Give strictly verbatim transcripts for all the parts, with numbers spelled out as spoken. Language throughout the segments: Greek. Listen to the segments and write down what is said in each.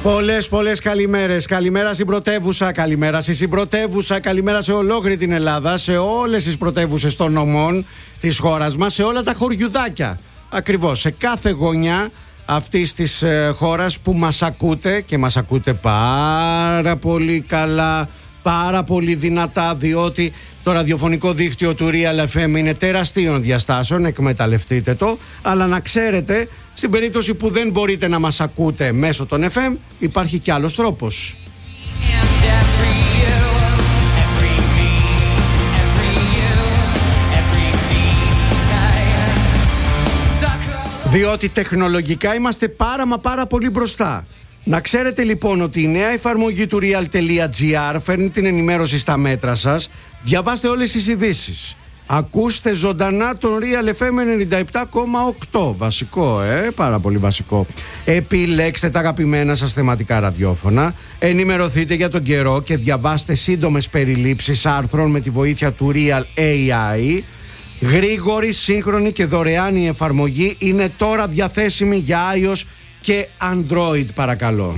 Πολλές πολλές καλημέρες. Καλημέρα στην πρωτεύουσα, καλημέρα στη συμπρωτεύουσα, καλημέρα σε ολόκληρη την Ελλάδα, σε όλες τις πρωτεύουσες των νομών της χώρας μας, σε όλα τα χωριουδάκια. Ακριβώς, σε κάθε γωνιά αυτής της ε, χώρας που μας ακούτε και μας ακούτε πάρα πολύ καλά, πάρα πολύ δυνατά, διότι το ραδιοφωνικό δίκτυο του Real εφ εμ είναι τεραστίων διαστάσεων, εκμεταλλευτείτε το, αλλά να ξέρετε, στην περίπτωση που δεν μπορείτε να μας ακούτε μέσω των εφ εμ, υπάρχει κι άλλος τρόπος. Διότι τεχνολογικά είμαστε πάρα μα πάρα πολύ μπροστά. Να ξέρετε λοιπόν ότι η νέα εφαρμογή του real.gr φέρνει την ενημέρωση στα μέτρα σας. Διαβάστε όλες τις ειδήσεις. Ακούστε ζωντανά τον Real εφ εμ ενενήντα επτά κόμμα οκτώ. Βασικό, ε, πάρα πολύ βασικό. Επιλέξτε τα αγαπημένα σας θεματικά ραδιόφωνα. Ενημερωθείτε για τον καιρό και διαβάστε σύντομες περιλήψεις άρθρων με τη βοήθεια του Real έι άι. Γρήγορη, σύγχρονη και δωρεάν η εφαρμογή είναι τώρα διαθέσιμη για iOS και Android, παρακαλώ.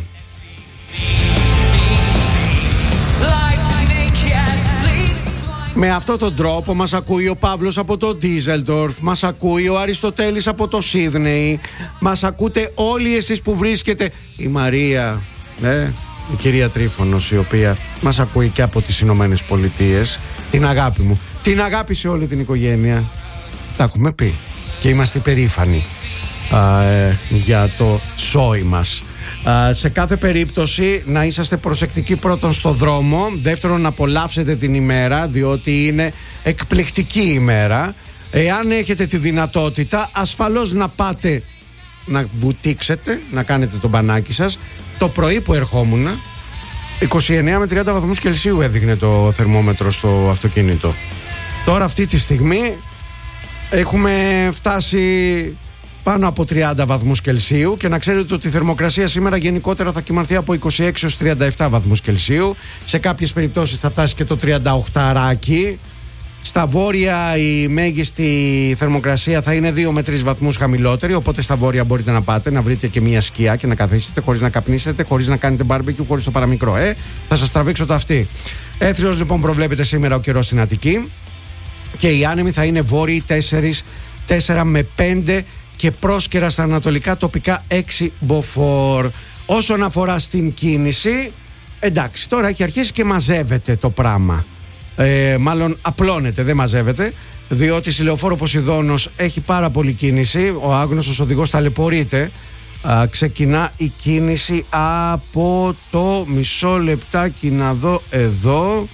Με αυτόν τον τρόπο μας ακούει ο Παύλος από το Ντίζελντορφ, μας ακούει ο Αριστοτέλης από το Σίδνεϊ, μας ακούτε όλοι εσείς που βρίσκετε, η Μαρία, ε, η κυρία Τρίφωνος, η οποία μας ακούει και από τις Ηνωμένες Πολιτείες, την αγάπη μου, την αγάπη σε όλη την οικογένεια, τα έχουμε πει και είμαστε περήφανοι α, ε, για το σόι μας. Uh, σε κάθε περίπτωση να είσαστε προσεκτικοί, πρώτον στο δρόμο, δεύτερον να απολαύσετε την ημέρα, διότι είναι εκπληκτική ημέρα. Εάν έχετε τη δυνατότητα, ασφαλώς να πάτε να βουτήξετε, να κάνετε το μπανάκι σας. Το πρωί που ερχόμουν, είκοσι εννέα με τριάντα βαθμούς Κελσίου έδειχνε το θερμόμετρο στο αυτοκίνητο. Τώρα αυτή τη στιγμή έχουμε φτάσει πάνω από τριάντα βαθμούς Κελσίου και να ξέρετε ότι η θερμοκρασία σήμερα γενικότερα θα κυμανθεί από είκοσι έξι έως τριάντα επτά βαθμούς Κελσίου. Σε κάποιες περιπτώσεις θα φτάσει και το τριάντα οκτώ ράκι. Στα βόρεια η μέγιστη θερμοκρασία θα είναι δύο με τρεις βαθμούς χαμηλότερη, οπότε στα βόρεια μπορείτε να πάτε, να βρείτε και μια σκιά και να καθίσετε χωρίς να καπνίσετε, χωρίς να κάνετε μπάρμπεκιου, χωρίς το παραμικρό. Ε, θα σας τραβήξω το αυτί. Έθριος λοιπόν προβλέπεται σήμερα ο καιρός στην Αττική και οι άνεμοι θα είναι βόρειοι τέσσερα με πέντε και πρόσκαιρα στα ανατολικά τοπικά έξι μποφόρ. Όσον αφορά στην κίνηση, εντάξει, τώρα έχει αρχίσει και μαζεύεται το πράγμα. Ε, μάλλον απλώνεται, δεν μαζεύεται, διότι στη Λεωφόρο Ποσειδώνος έχει πάρα πολύ κίνηση. Ο άγνωστος οδηγός ταλαιπωρείται. Α, ξεκινά η κίνηση από το μισό λεπτάκι να δω εδώ,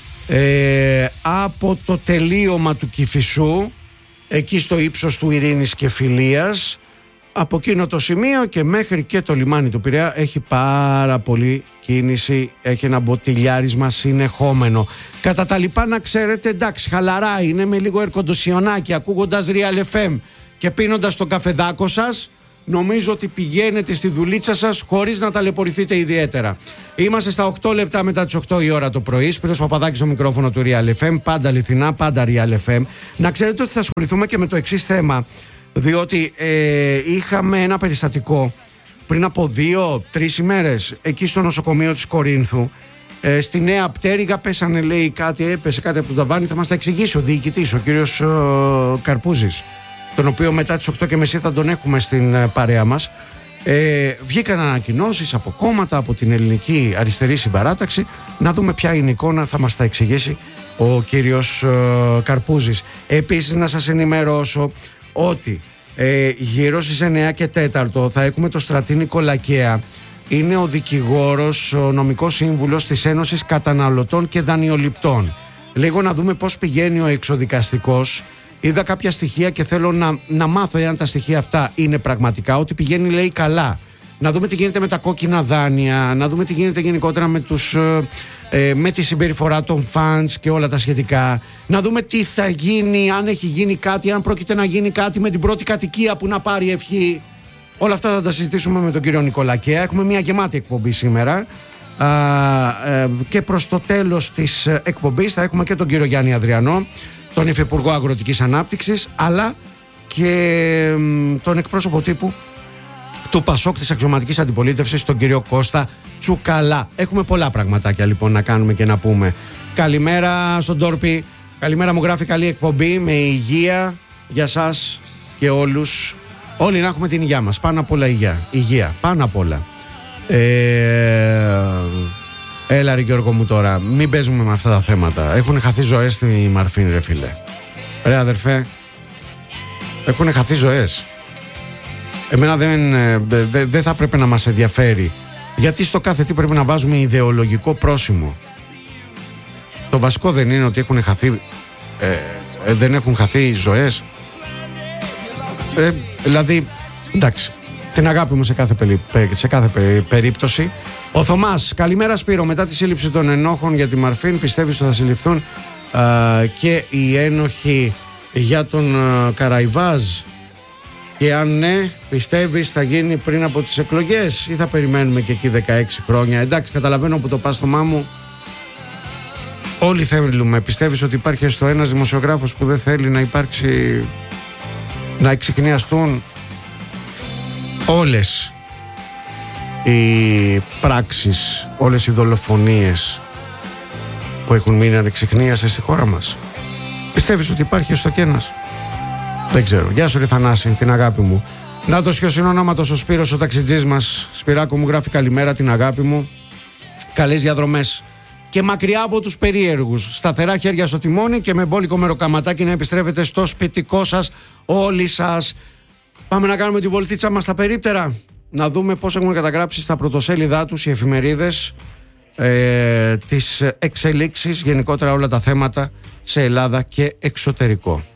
ε, από το τελείωμα του Κηφισού, εκεί στο ύψος του Ειρήνης και Φιλίας, από εκείνο το σημείο και μέχρι και το λιμάνι του Πειραιά έχει πάρα πολύ κίνηση, έχει ένα μποτιλιάρισμα συνεχόμενο. Κατά τα λοιπά να ξέρετε, εντάξει, χαλαρά είναι, με λίγο ερκοντοσιονάκι, ακούγοντας Real εφ εμ και πίνοντας τον καφεδάκο σας, νομίζω ότι πηγαίνετε στη δουλίτσα σας χωρίς να ταλαιπωρηθείτε ιδιαίτερα. Είμαστε στα οκτώ λεπτά μετά τις οκτώ η ώρα το πρωί. Σπύρος Παπαδάκης στο μικρόφωνο του Real εφ εμ. Πάντα αληθινά, πάντα Real εφ εμ. Να ξέρετε ότι θα ασχοληθούμε και με το εξής θέμα, διότι ε, είχαμε ένα περιστατικό πριν από δύο-τρεις ημέρες εκεί στο νοσοκομείο της Κορίνθου. Ε, στη Νέα Πτέρυγα πέσανε, λέει, κάτι, έπεσε κάτι από τον ταβάνι. Θα μας τα εξηγήσει ο διοικητής, ο κύριος ε, Καρπούζης, τον οποίο μετά τις οκτώ και μισή θα τον έχουμε στην ε, παρέα μας. Ε, βγήκαν ανακοινώσεις από κόμματα, από την Ελληνική Αριστερή Συμπαράταξη. Να δούμε ποια είναι η εικόνα, θα μας τα εξηγήσει ο κύριος ε, Καρπούζης. Επίσης να σας ενημερώσω ότι ε, γύρω στις εννέα και τέσσερα θα έχουμε το Στρατή Νικολακέα. Είναι ο δικηγόρος, ο νομικός σύμβουλος της Ένωσης Καταναλωτών και Δανειοληπτών. Λίγο να δούμε πώς πηγαίνει ο εξοδικαστικός. Είδα κάποια στοιχεία και θέλω να, να μάθω εάν τα στοιχεία αυτά είναι πραγματικά, ότι πηγαίνει, λέει, καλά. Να δούμε τι γίνεται με τα κόκκινα δάνεια, να δούμε τι γίνεται γενικότερα με, τους, ε, με τη συμπεριφορά των φαντς και όλα τα σχετικά. Να δούμε τι θα γίνει, αν έχει γίνει κάτι, αν πρόκειται να γίνει κάτι με την πρώτη κατοικία που να πάρει ευχή. Όλα αυτά θα τα συζητήσουμε με τον κύριο Νικολακέα. Έχουμε μια γεμάτη εκπομπή σήμερα. Α, ε, και προς το τέλος της εκπομπής θα έχουμε και τον κύριο Γιάννη Ανδριανό, τον Υφυπουργό Αγροτικής Ανάπτυξης, αλλά και τον εκπρόσωπο τύπου του Πασόκ της αξιωματικής αντιπολίτευσης, τον κύριο Κώστα Τσουκαλά. Έχουμε πολλά πραγματάκια λοιπόν να κάνουμε και να πούμε. Καλημέρα στον Τόρπι. Καλημέρα, μου γράφει, καλή εκπομπή με υγεία για σας και όλους. Όλοι να έχουμε την υγεία μας. Πάνω απ' όλα υγεία. Υγεία. Πάνω απ' όλα. Ε... Έλα ρε Γιώργο μου τώρα. Μην παίζουμε με αυτά τα θέματα. Έχουν χαθεί ζωές στη Μαρφίν, ρε φίλε. Ρε αδερφέ. Έχουν χαθεί ζωές. Εμένα δεν, δεν, δεν θα πρέπει να μας ενδιαφέρει. Γιατί στο κάθε τι πρέπει να βάζουμε ιδεολογικό πρόσημο. Το βασικό δεν είναι ότι έχουν χαθεί, ε, ε, δεν έχουν χαθεί ζωές. Ε, δηλαδή, εντάξει, την αγάπη μου σε κάθε, περί, σε κάθε περί, περίπτωση. Ο Θωμάς, καλημέρα Σπύρο. Μετά τη σύλληψη των ενόχων για τη Μαρφίν, πιστεύεις ότι θα συλληφθούν α, και οι ένοχοι για τον α, Καραϊβάζ? Και αν ναι, πιστεύεις θα γίνει πριν από τις εκλογές ή θα περιμένουμε και εκεί δεκαέξι χρόνια? Εντάξει, καταλαβαίνω που το πας στο μάμου. Όλοι θέλουμε. Πιστεύεις ότι υπάρχει στο ένας δημοσιογράφος που δεν θέλει να υπάρξει, να εξιχνιαστούν όλες οι πράξεις, όλες οι δολοφονίες που έχουν μείνει ανεξιχνίασες στη χώρα μας? Πιστεύεις ότι υπάρχει στο κένας? Δεν ξέρω. Γεια σου ρε Θανάση, την αγάπη μου. Να το σιωσινό ονόματος ο Σπύρος, ο ταξιτζής μας. Σπυράκο μου γράφει καλημέρα, την αγάπη μου. Καλές διαδρομές και μακριά από τους περίεργους. Σταθερά χέρια στο τιμόνι και με μπόλικο μεροκαματάκι να επιστρέφετε στο σπιτικό σας όλοι σας. Πάμε να κάνουμε τη βολτίτσα μας στα περίπτερα. Να δούμε πώς έχουν καταγράψει στα πρωτοσέλιδά τους οι εφημερίδες ε, τις εξελίξεις, γενικότερα όλα τα θέματα σε Ελλάδα και εξωτερικό.